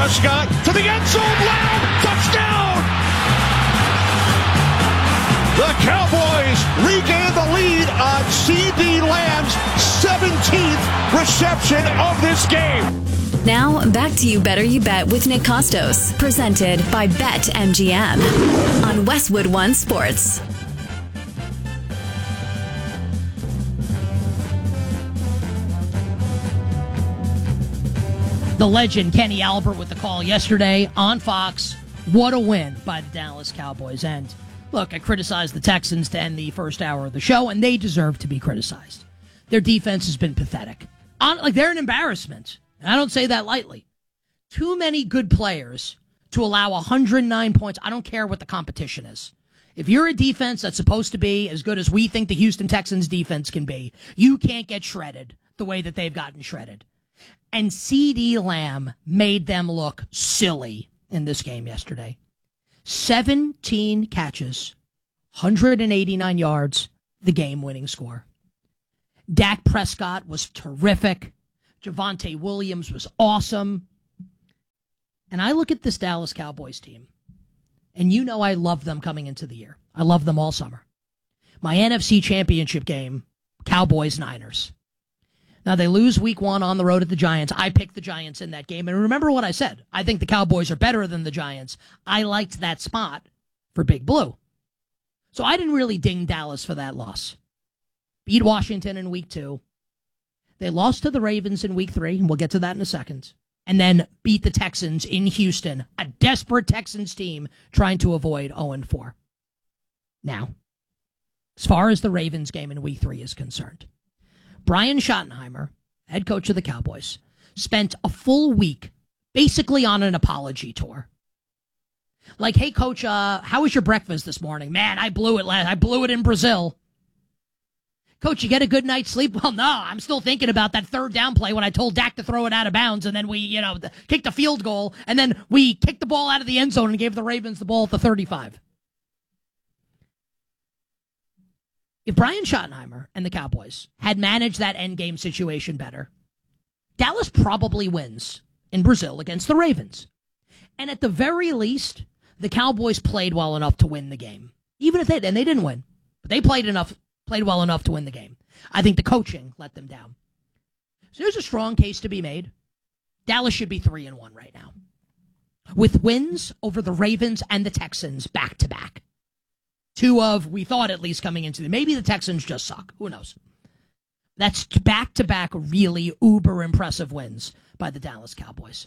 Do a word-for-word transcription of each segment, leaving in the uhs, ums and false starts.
Prescott to the end zone. Lamb, touchdown! The Cowboys regain the lead on C D Lamb's seventeenth reception of this game. Now, back to You Better You Bet with Nick Costos, presented by BetMGM on Westwood One Sports. The legend Kenny Albert with the call yesterday on Fox. What a win by the Dallas Cowboys. And look, I criticized the Texans to end the first hour of the show, and they deserve to be criticized. Their defense has been pathetic. On, like, they're an embarrassment. And I don't say that lightly. Too many good players to allow one hundred nine points. I don't care what the competition is. If you're a defense that's supposed to be as good as we think the Houston Texans defense can be, you can't get shredded the way that they've gotten shredded. And C D Lamb made them look silly in this game yesterday. seventeen catches, one hundred eighty-nine yards, the game-winning score. Dak Prescott was terrific. Javonte Williams was awesome. And I look at this Dallas Cowboys team, and you know I love them coming into the year. I love them all summer. My N F C Championship game, Cowboys-Niners. Now, they lose week one on the road at the Giants. I picked the Giants in that game. And remember what I said. I think the Cowboys are better than the Giants. I liked that spot for Big Blue. So I didn't really ding Dallas for that loss. Beat Washington in week two. They lost to the Ravens in week three, and we'll get to that in a second. And then beat the Texans in Houston, a desperate Texans team trying to avoid oh and four. Now, as far as the Ravens game in week three is concerned, Brian Schottenheimer, head coach of the Cowboys, spent a full week basically on an apology tour. Like, hey, coach, uh, how was your breakfast this morning? Man, I blew it last. I blew it in Brazil. Coach, you get a good night's sleep? Well, no, I'm still thinking about that third down play when I told Dak to throw it out of bounds, and then we, you know, kicked a field goal, and then we kicked the ball out of the end zone and gave the Ravens the ball at the thirty-five. If Brian Schottenheimer and the Cowboys had managed that endgame situation better, Dallas probably wins in Brazil against the Ravens. And at the very least, the Cowboys played well enough to win the game. Even if they and they didn't win, but they played enough, played well enough to win the game. I think the coaching let them down. So there's a strong case to be made. Dallas should be three and one right now, with wins over the Ravens and the Texans back to back. Two of, we thought at least coming into the, maybe the Texans just suck. Who knows? That's back-to-back really uber impressive wins by the Dallas Cowboys.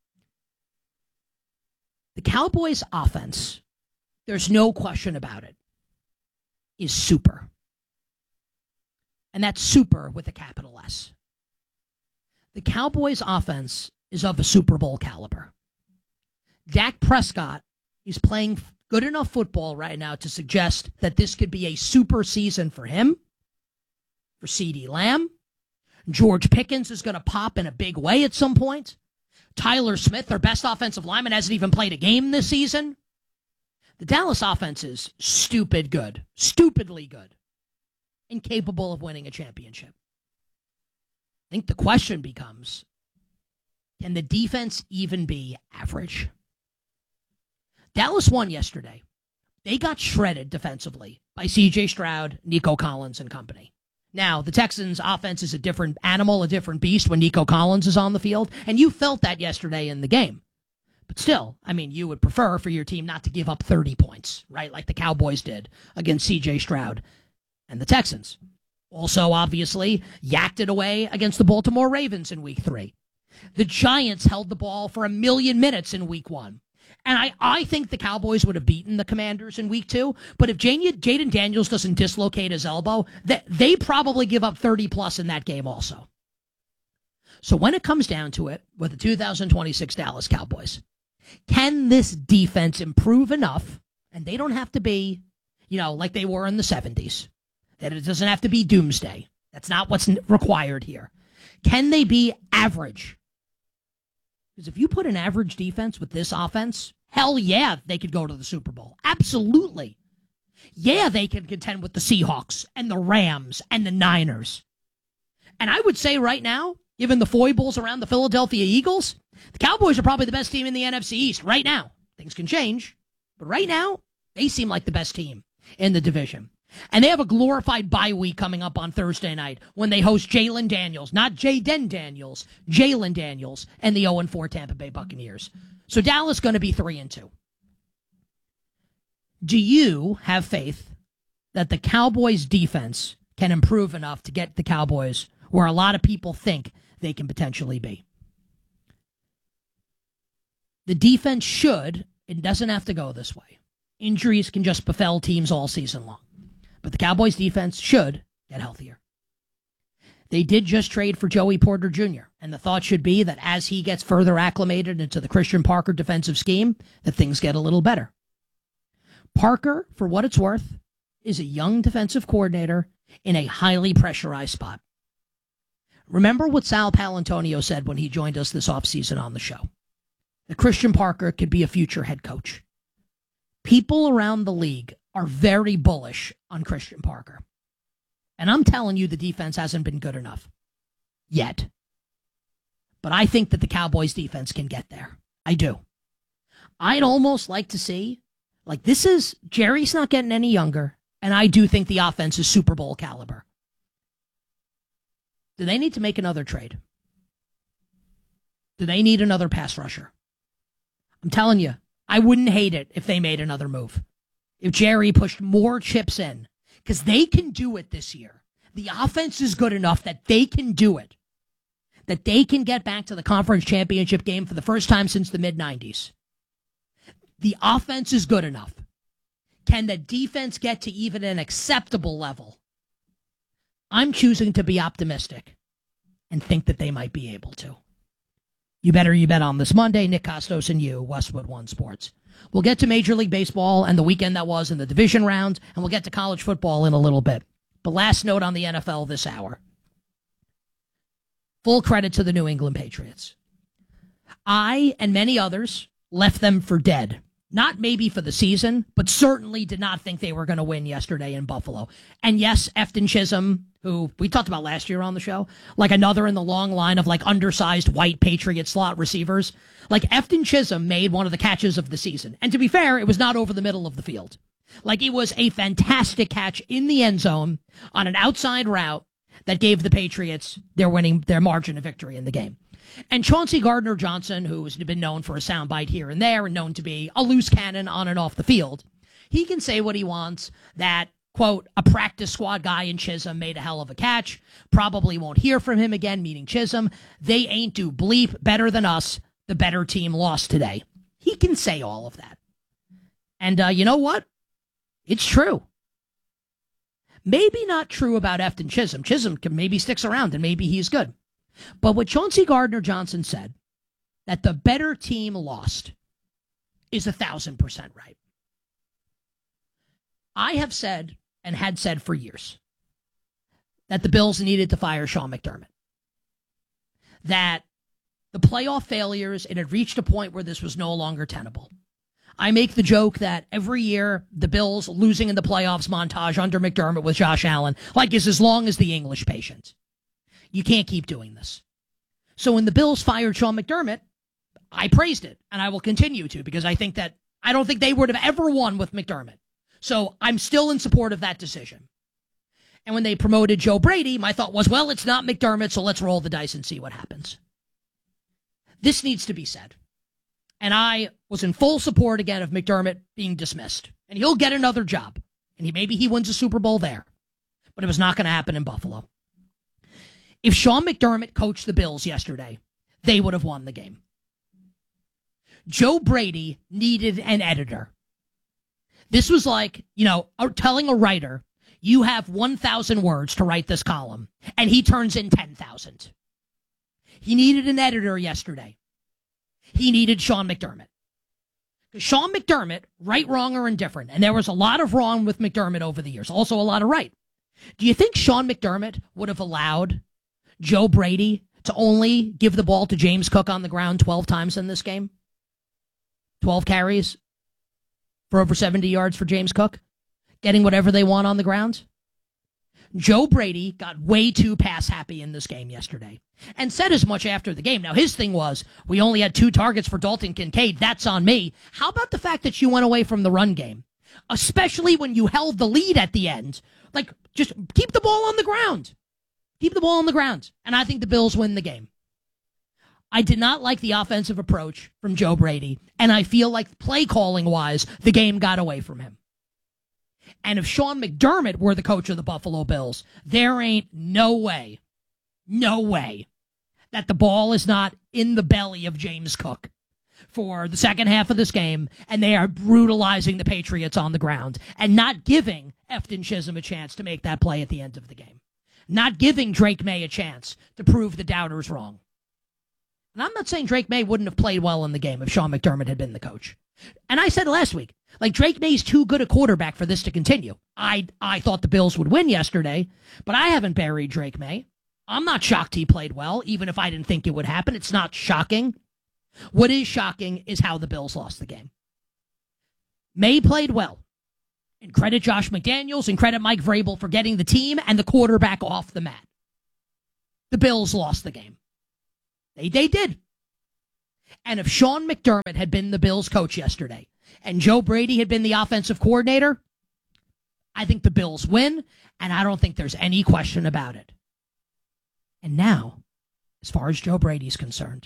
The Cowboys offense, there's no question about it, is super. And that's super with a capital S. The Cowboys offense is of a Super Bowl caliber. Dak Prescott is playing good enough football right now to suggest that this could be a super season for him, for C D Lamb. George Pickens is going to pop in a big way at some point. Tyler Smith, their best offensive lineman, hasn't even played a game this season. The Dallas offense is stupid good, stupidly good, incapable of winning a championship. I think the question becomes, can the defense even be average? Dallas won yesterday. They got shredded defensively by C J Stroud, Nico Collins, and company. Now, the Texans' offense is a different animal, a different beast when Nico Collins is on the field, and you felt that yesterday in the game. But still, I mean, you would prefer for your team not to give up thirty points, right, like the Cowboys did against C J Stroud and the Texans. Also, obviously, yacked it away against the Baltimore Ravens in week three. The Giants held the ball for a million minutes in week one. And I, I think the Cowboys would have beaten the Commanders in week two. But if Jaden Daniels doesn't dislocate his elbow, they, they probably give up thirty plus in that game also. So when it comes down to it, with the two thousand twenty-six Dallas Cowboys, can this defense improve enough? And they don't have to be, you know, like they were in the seventies. That it doesn't have to be doomsday. That's not what's required here. Can they be average? Because if you put an average defense with this offense, hell yeah, they could go to the Super Bowl. Absolutely. Yeah, they can contend with the Seahawks and the Rams and the Niners. And I would say right now, given the foibles around the Philadelphia Eagles, the Cowboys are probably the best team in the N F C East right now. Things can change, but right now, they seem like the best team in the division. And they have a glorified bye week coming up on Thursday night when they host Jalen Daniels, not Jaden Daniels, Jalen Daniels, and the oh and four Tampa Bay Buccaneers. So Dallas going to be three and two. Do you have faith that the Cowboys defense can improve enough to get the Cowboys where a lot of people think they can potentially be? The defense should, it doesn't have to go this way. Injuries can just befell teams all season long. But the Cowboys defense should get healthier. They did just trade for Joey Porter Junior, and the thought should be that as he gets further acclimated into the Christian Parker defensive scheme, that things get a little better. Parker, for what it's worth, is a young defensive coordinator in a highly pressurized spot. Remember what Sal Palantonio said when he joined us this offseason on the show. That Christian Parker could be a future head coach. People around the league are very bullish on Christian Parker. And I'm telling you, the defense hasn't been good enough yet. But I think that the Cowboys defense can get there. I do. I'd almost like to see, like this is, Jerry's not getting any younger, and I do think the offense is Super Bowl caliber. Do they need to make another trade? Do they need another pass rusher? I'm telling you, I wouldn't hate it if they made another move. If Jerry pushed more chips in, because they can do it this year. The offense is good enough that they can do it. That they can get back to the conference championship game for the first time since the mid nineties. The offense is good enough. Can the defense get to even an acceptable level? I'm choosing to be optimistic and think that they might be able to. You better you bet on this Monday. Nick Costos and you, Westwood One Sports. We'll get to Major League Baseball and the weekend that was in the division round, and we'll get to college football in a little bit. But last note on the N F L this hour. Full credit to the New England Patriots. I and many others left them for dead. Not maybe for the season, but certainly did not think they were going to win yesterday in Buffalo. And yes, Efton Chisholm, who we talked about last year on the show, like another in the long line of like undersized white Patriot slot receivers. Like Efton Chisholm made one of the catches of the season. And to be fair, it was not over the middle of the field. Like it was a fantastic catch in the end zone on an outside route that gave the Patriots their winning, their margin of victory in the game. And Chauncey Gardner-Johnson, who has been known for a soundbite here and there and known to be a loose cannon on and off the field, he can say what he wants, that, quote, a practice squad guy in Chisholm made a hell of a catch, probably won't hear from him again, meaning Chisholm. They ain't do bleep better than us. The better team lost today. He can say all of that. And uh, you know what? It's true. Maybe not true about Efton Chisholm. Chisholm can maybe sticks around and maybe he's good. But what Chauncey Gardner-Johnson said, that the better team lost, is a thousand percent right. I have said, and had said for years, that the Bills needed to fire Sean McDermott. That the playoff failures, it had reached a point where this was no longer tenable. I make the joke that every year, the Bills losing in the playoffs montage under McDermott with Josh Allen, like is as long as the English patient. You can't keep doing this. So when the Bills fired Sean McDermott, I praised it, and I will continue to, because I think that, I don't think they would have ever won with McDermott. So I'm still in support of that decision. And when they promoted Joe Brady, my thought was, well, it's not McDermott, so let's roll the dice and see what happens. This needs to be said. And I was in full support again of McDermott being dismissed. And he'll get another job. And he, maybe he wins a Super Bowl there. But it was not going to happen in Buffalo. If Sean McDermott coached the Bills yesterday, they would have won the game. Joe Brady needed an editor. This was like, you know, telling a writer, you have one thousand words to write this column, and he turns in ten thousand. He needed an editor yesterday. He needed Sean McDermott. Because Sean McDermott, right, wrong, or indifferent, and there was a lot of wrong with McDermott over the years, also a lot of right. Do you think Sean McDermott would have allowed Joe Brady to only give the ball to James Cook on the ground twelve times in this game? twelve carries for over seventy yards for James Cook, getting whatever they want on the ground? Joe Brady got way too pass happy in this game yesterday and said as much after the game. Now, his thing was, we only had two targets for Dalton Kincaid. That's on me. How about the fact that you went away from the run game, especially when you held the lead at the end? Like, just keep the ball on the ground. Keep the ball on the ground. And I think the Bills win the game. I did not like the offensive approach from Joe Brady, and I feel like play calling wise, the game got away from him. And if Sean McDermott were the coach of the Buffalo Bills, there ain't no way, no way that the ball is not in the belly of James Cook for the second half of this game, and they are brutalizing the Patriots on the ground and not giving Efton Chisholm a chance to make that play at the end of the game. Not giving Drake May a chance to prove the doubters wrong. And I'm not saying Drake May wouldn't have played well in the game if Sean McDermott had been the coach. And I said last week, like, Drake May's too good a quarterback for this to continue. I I thought the Bills would win yesterday, but I haven't buried Drake May. I'm not shocked he played well, even if I didn't think it would happen. It's not shocking. What is shocking is how the Bills lost the game. May played well. And credit Josh McDaniels and credit Mike Vrabel for getting the team and the quarterback off the mat. The Bills lost the game. They, they did. And if Sean McDermott had been the Bills coach yesterday and Joe Brady had been the offensive coordinator, I think the Bills win, and I don't think there's any question about it. And now, as far as Joe Brady's concerned,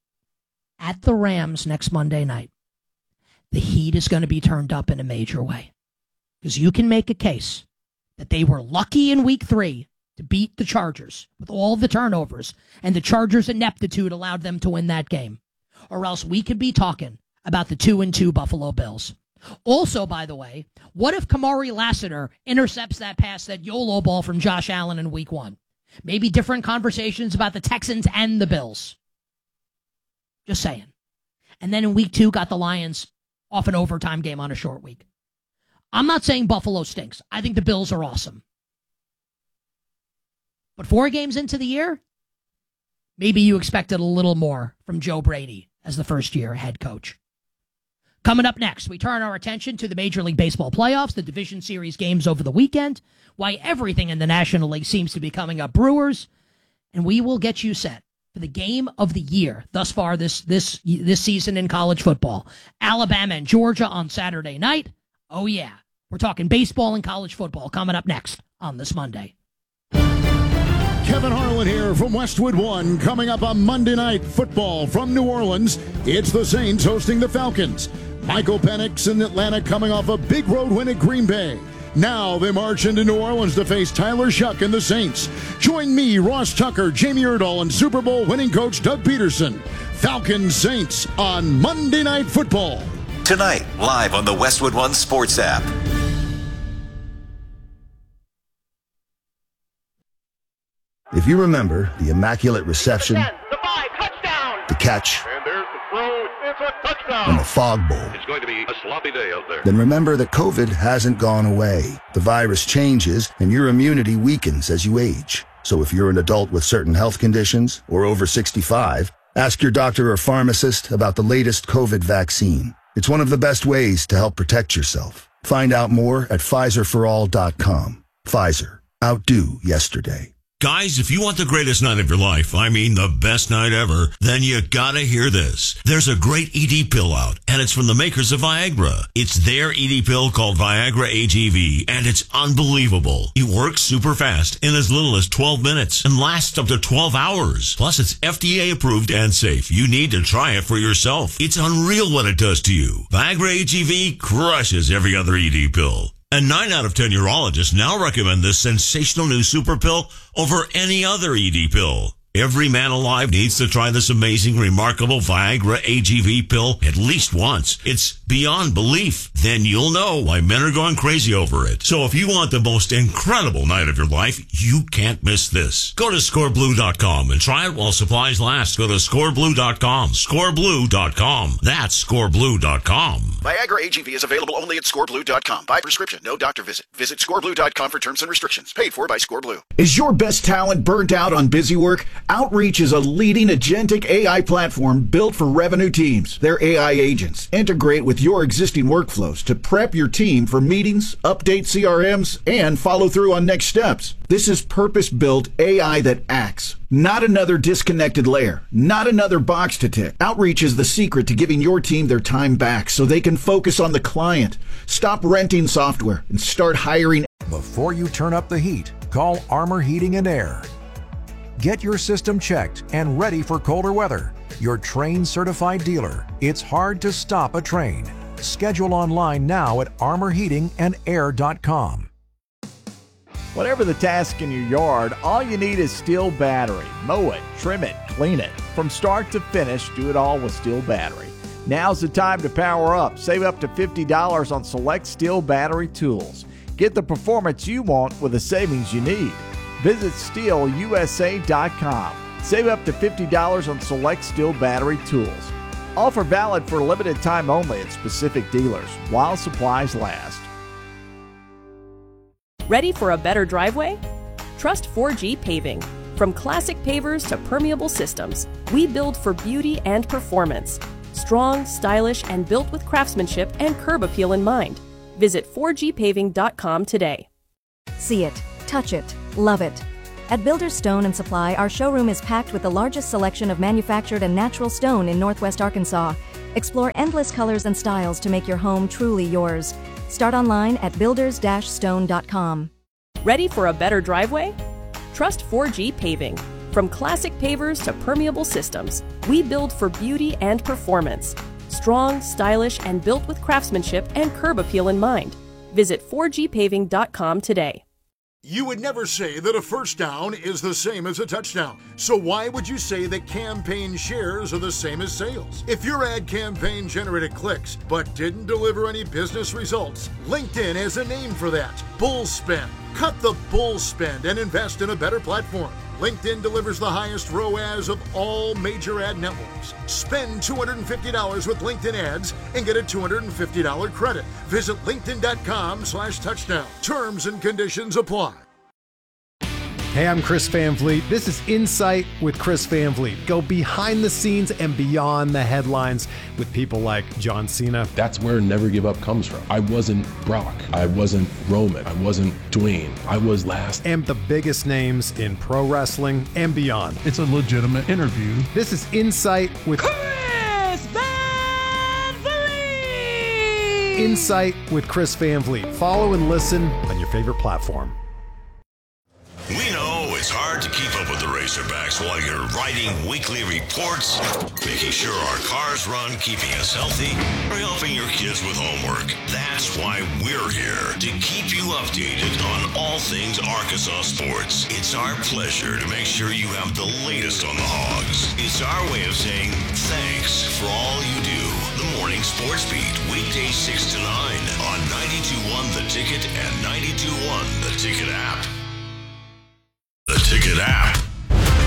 at the Rams next Monday night, the heat is going to be turned up in a major way. Because you can make a case that they were lucky in week three to beat the Chargers with all the turnovers, and the Chargers' ineptitude allowed them to win that game. Or else we could be talking about the two and two Buffalo Bills. Also, by the way, what if Kamari Lassiter intercepts that pass, that YOLO ball from Josh Allen in week one? Maybe different conversations about the Texans and the Bills. Just saying. And then in week two, got the Lions off an overtime game on a short week. I'm not saying Buffalo stinks. I think the Bills are awesome. But four games into the year, maybe you expected a little more from Joe Brady as the first-year head coach. Coming up next, we turn our attention to the Major League Baseball playoffs, the Division Series games over the weekend, why everything in the National League seems to be coming up Brewers, and we will get you set for the game of the year thus far this this this season in college football. Alabama and Georgia on Saturday night. Oh, yeah. We're talking baseball and college football coming up next on this Monday. Kevin Harlan here from Westwood One. Coming up on Monday Night Football from New Orleans, it's the Saints hosting the Falcons. Michael Penix in Atlanta coming off a big road win at Green Bay. Now they march into New Orleans to face Tyler Shuck and the Saints. Join me, Ross Tucker, Jamie Erdahl, and Super Bowl winning coach Doug Peterson. Falcons Saints on Monday Night Football. Tonight, live on the Westwood One Sports app. If you remember the immaculate reception, the five, touchdown, the catch, and there's the throw, it's a touchdown, and the fog bowl, it's going to be a sloppy day out there. Then remember that COVID hasn't gone away. The virus changes, and your immunity weakens as you age. So if you're an adult with certain health conditions or over sixty-five, ask your doctor or pharmacist about the latest COVID vaccine. It's one of the best ways to help protect yourself. Find out more at Pfizer for all dot com. Pfizer. Outdo yesterday. Guys, if you want the greatest night of your life, I mean the best night ever, then you gotta hear this. There's a great E D pill out, and it's from the makers of Viagra. It's their E D pill called Viagra A G V, and it's unbelievable. It works super fast in as little as twelve minutes and lasts up to twelve hours. Plus, it's F D A approved and safe. You need to try it for yourself. It's unreal what it does to you. Viagra A G V crushes every other E D pill. And nine out of ten urologists now recommend this sensational new super pill over any other E D pill. Every man alive needs to try this amazing, remarkable Viagra A G V pill at least once. It's beyond belief. Then you'll know why men are going crazy over it. So if you want the most incredible night of your life, you can't miss this. Go to score blue dot com and try it while supplies last. Go to score blue dot com. score blue dot com. That's score blue dot com. Viagra A G V is available only at score blue dot com. By prescription, no doctor visit. Visit score blue dot com for terms and restrictions. Paid for by ScoreBlue. Is your best talent burnt out on busy work? Outreach is a leading agentic A I platform built for revenue teams. Their A I agents integrate with your existing workflows to prep your team for meetings, update C R Ms, and follow through on next steps. This is purpose-built A I that acts, not another disconnected layer, not another box to tick. Outreach is the secret to giving your team their time back so they can focus on the client. Stop renting software and start hiring. Before you turn up the heat, call Armor Heating and Air. Get your system checked and ready for colder weather. Your Trane certified dealer. It's hard to stop a Trane. Schedule online now at armor heating and air dot com. Whatever the task in your yard, all you need is Steel Battery. Mow it, trim it, clean it. From start to finish, do it all with Steel Battery. Now's the time to power up. Save up to fifty dollars on select Steel Battery tools. Get the performance you want with the savings you need. Visit steel u s a dot com. Save up to fifty dollars on select Steel Battery tools. Offer valid for a limited time only at specific dealers while supplies last. Ready for a better driveway? Trust four G Paving. From classic pavers to permeable systems, we build for beauty and performance. Strong, stylish, and built with craftsmanship and curb appeal in mind. Visit four g paving dot com today. See it, touch it, love it. At Builders Stone and Supply, our showroom is packed with the largest selection of manufactured and natural stone in Northwest Arkansas. Explore endless colors and styles to make your home truly yours. Start online at builders dash stone dot com. Ready for a better driveway? Trust four G Paving. From classic pavers to permeable systems, we build for beauty and performance. Strong, stylish, and built with craftsmanship and curb appeal in mind. Visit four g paving dot com today. You would never say that a first down is the same as a touchdown. So why would you say that campaign shares are the same as sales? If your ad campaign generated clicks but didn't deliver any business results, LinkedIn has a name for that: bull spend. Cut the bull spend and invest in a better platform. LinkedIn delivers the highest R O A S of all major ad networks. Spend two hundred fifty dollars with LinkedIn ads and get a two hundred fifty dollars credit. Visit linkedin dot com slash touchdown. Terms and conditions apply. Hey, I'm Chris Van Vliet. This is Insight with Chris Van Vliet. Go behind the scenes and beyond the headlines with people like John Cena. That's where Never Give Up comes from. I wasn't Brock. I wasn't Roman. I wasn't Dwayne. I was last. And the biggest names in pro wrestling and beyond. It's a legitimate interview. This is Insight with Chris Van Vliet. Insight with Chris Van Vliet. Follow and listen on your favorite platform. We know it's hard to keep up with the Razorbacks while you're writing weekly reports, making sure our cars run, keeping us healthy, or helping your kids with homework. That's why we're here, to keep you updated on all things Arkansas sports. It's our pleasure to make sure you have the latest on the Hogs. It's our way of saying thanks for all you do. The Morning Sports Beat, weekdays six to nine on ninety-two point one The Ticket and ninety-two point one The Ticket app.